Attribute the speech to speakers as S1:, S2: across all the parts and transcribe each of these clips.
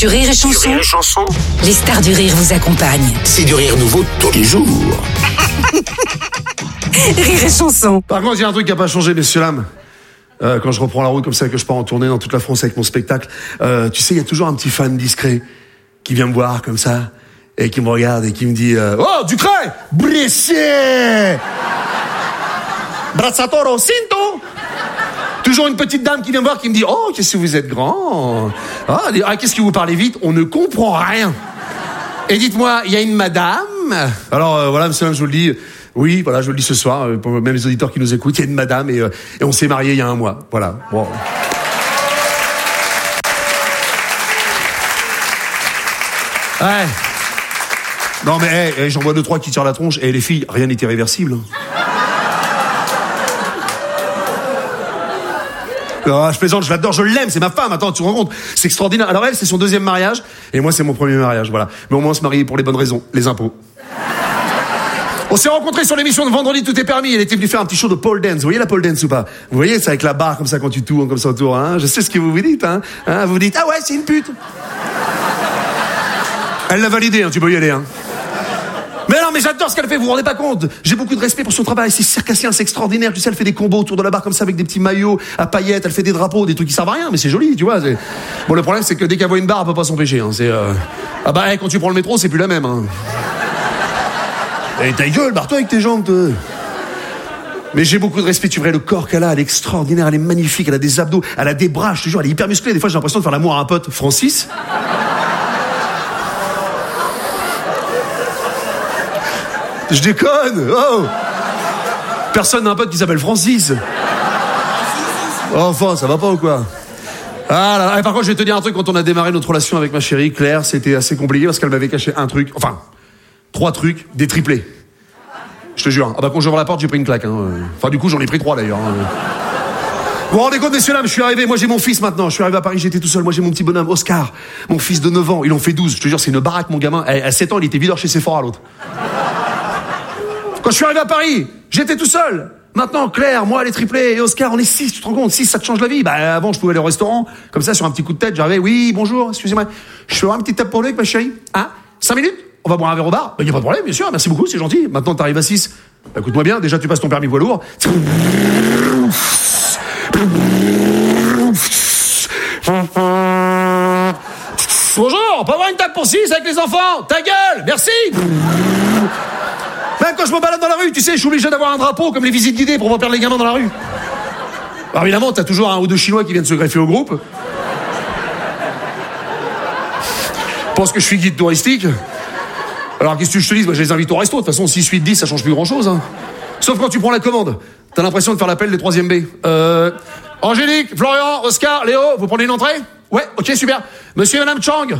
S1: Sur Rire et Chanson, les stars du rire vous accompagnent.
S2: C'est du rire nouveau tous les jours.
S1: Rire et Chanson.
S3: Par contre, il y a un truc qui n'a pas changé, messieurs, dames. Quand je reprends la route comme ça, que je pars en tournée dans toute la France avec mon spectacle, tu sais, il y a toujours un petit fan discret qui vient me voir comme ça et qui me regarde et qui me dit oh, Ducret, Brescier, Brazzatoro, Cinto. Toujours une petite dame qui vient me voir qui me dit oh, qu'est-ce que vous êtes grand. Ah, qu'est-ce que vous parlez vite, on ne comprend rien. Et dites-moi, il y a une madame. Alors voilà, monsieur, je vous le dis. Oui, voilà, je le dis ce soir, pour même les auditeurs qui nous écoutent, il y a une madame et on s'est mariés il y a 1 mois. Voilà. Bon. Ouais. Non mais j'en vois 2-3 qui tirent la tronche et les filles, rien n'est irréversible. Je plaisante, je l'adore, je l'aime, c'est ma femme, attends, tu te rends compte, c'est extraordinaire. Alors elle, c'est son 2e mariage et moi c'est mon 1er mariage, voilà. Mais au moins on se marie pour les bonnes raisons, les impôts. On s'est rencontrés sur l'émission de Vendredi Tout est permis. Elle était venue faire un petit show de pole dance. Vous voyez la pole dance ou pas? Vous voyez, c'est avec la barre comme ça quand tu tournes comme ça autour. Hein, je sais ce que vous vous dites. Hein, vous vous dites ah ouais, c'est une pute. Elle l'a validé. Hein, tu peux y aller. Hein. Mais non, mais j'adore ce qu'elle fait. Vous vous rendez pas compte? J'ai beaucoup de respect pour son travail. C'est circassien, c'est extraordinaire. Tu sais, elle fait des combos autour de la barre comme ça avec des petits maillots à paillettes. Elle fait des drapeaux, des trucs qui servent à rien, mais c'est joli, tu vois. Bon, le problème c'est que dès qu'elle voit une barre, elle peut pas s'empêcher. Hein, ah bah quand tu prends le métro, c'est plus la même. Hein. Et ta gueule, barre-toi avec tes jambes, toi. Mais j'ai beaucoup de respect, tu verrais le corps qu'elle a, elle est extraordinaire, elle est magnifique, elle a des abdos, elle a des bras, je te jure, elle est hyper musclée. Des fois, j'ai l'impression de faire l'amour à un pote, Francis. Je déconne, oh. Personne n'a un pote qui s'appelle Francis. Enfin, ça va pas ou quoi? Ah là là, et par contre, je vais te dire un truc, quand on a démarré notre relation avec ma chérie, Claire, c'était assez compliqué parce qu'elle m'avait caché un truc, enfin... 3 trucs, des triplés. Je te jure. Ah bah quand j'ouvre la porte, j'ai pris une claque. Hein. Enfin du coup, j'en ai pris 3 d'ailleurs. Hein. Vous vous rendez compte, messieurs, dames, je suis arrivé, moi j'ai mon fils maintenant. Je suis arrivé à Paris, j'étais tout seul. Moi j'ai mon petit bonhomme, Oscar. Mon fils de 9 ans, il en fait 12. Je te jure, c'est une baraque, mon gamin. À 7 ans, il était videur chez Sephora, l'autre. Quand je suis arrivé à Paris, j'étais tout seul. Maintenant, Claire, moi, les triplés et Oscar, on est 6, tu te rends compte? 6, ça te change la vie. Bah avant, je pouvais aller au restaurant, comme ça, sur un petit coup de tête, j'arrivais, oui, bonjour, excusez-moi. Je fais un petit tape pour lui avec ma chérie. Hein? 5 minutes? On va boire un verre au bar? Bah, y a pas de problème, bien sûr, merci beaucoup, c'est gentil. Maintenant, t'arrives à 6. Bah, écoute-moi bien, déjà, tu passes ton permis poids lourd. Bonjour, on peut avoir une table pour 6 avec les enfants? Ta gueule, merci. Même quand je me balade dans la rue, tu sais, je suis obligé d'avoir un drapeau comme les visites guidées pour pas perdre les gamins dans la rue. Alors évidemment, t'as toujours 1 ou 2 Chinois qui viennent se greffer au groupe. Je pense que je suis guide touristique. Alors qu'est-ce que je te dis? Moi, je les invite au resto. De toute façon, 6, 8, 10, ça change plus grand-chose. Hein. Sauf quand tu prends la commande. T'as l'impression de faire l'appel des 3e B. Angélique, Florian, Oscar, Léo, vous prenez une entrée? Ouais, ok, super. Monsieur et Madame Chang.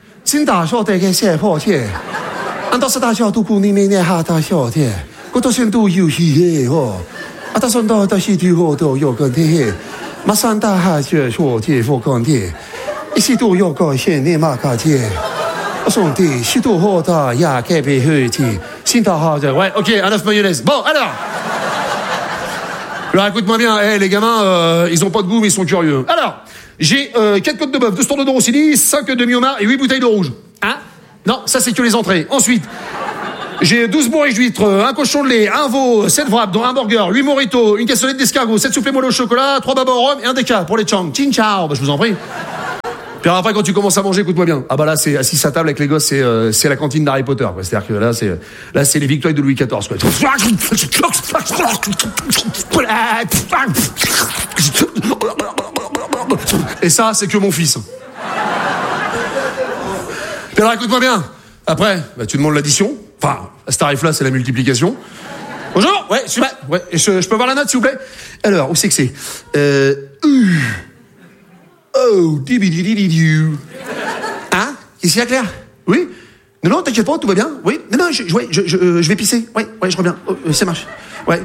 S3: Ouais, ok, un œuf mayonnaise. Bon, alors écoute-moi bien, les gamins, ils ont pas de goût, mais ils sont curieux. Alors, j'ai 4 côtes de bœuf, 2 stores de Rossini, 5 demi-homards et 8 bouteilles de rouge. Hein? Non, ça c'est que les entrées. Ensuite, j'ai 12 bourriches d'huîtres, un cochon de lait, un veau, 7 wraps, dont un burger, 8 mojitos, une cassolette d'escargot, 7 soufflés moelleux au chocolat, 3 babas au rhum et un déca pour les Chang. Chin ciao, bah je vous en prie. Puis après, quand tu commences à manger, écoute-moi bien. Ah bah là, c'est assis à table avec les gosses, c'est la cantine d'Harry Potter, quoi. C'est-à-dire que là, c'est les victoires de Louis XIV, quoi. Et ça, c'est que mon fils. Puis alors, écoute-moi bien. Après, bah, tu demandes l'addition. Enfin, à ce tarif-là, c'est la multiplication. Bonjour. Ouais, ouais. Et je peux avoir la note, s'il vous plaît? Alors, où c'est que c'est? Oh, dibididididiu. Hein? Qu'est-ce qu'il y a, Claire? Oui? Non, t'inquiète pas, tout va bien? Oui? Non, je vais pisser. Ouais, je reviens. Oh, ça marche. Ouais.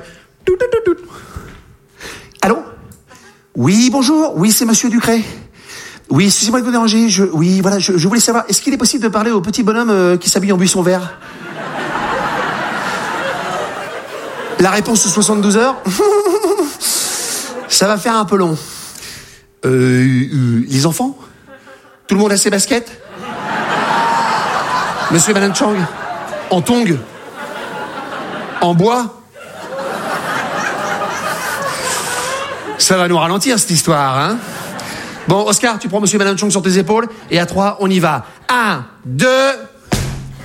S3: Allô? Oui, bonjour. Oui, c'est Monsieur Ducret. Oui, excusez-moi de vous déranger. Je voulais savoir, est-ce qu'il est possible de parler au petit bonhomme qui s'habille en buisson vert? La réponse sous 72 heures? Ça va faire un peu long. Les enfants? Tout le monde a ses baskets? Monsieur et Madame Chang, en tongs, en bois. Ça va nous ralentir, cette histoire, hein? Bon, Oscar, tu prends Monsieur et Madame Chang sur tes épaules, et à 3, on y va. 1, 2...